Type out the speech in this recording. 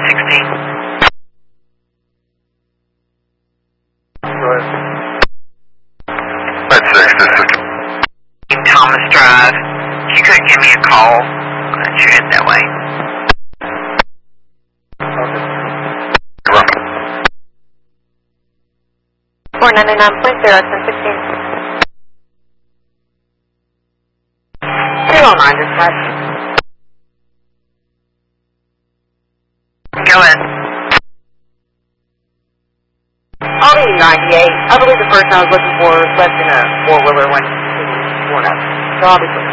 1016. Go ahead. 9-6, Thomas Drive. If you could give me a call, I'd shoot it that way. Okay. 499.0, 1016. 209, dispatch. Go ahead. I'll need 98. I believe the person I was looking for left in a four-wheeler when he was torn up. So I'll be quick.